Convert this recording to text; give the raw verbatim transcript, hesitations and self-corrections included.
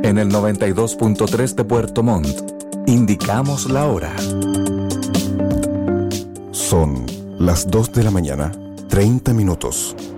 En el noventa y dos punto tres de Puerto Montt, indicamos la hora. Son las dos de la mañana, treinta minutos.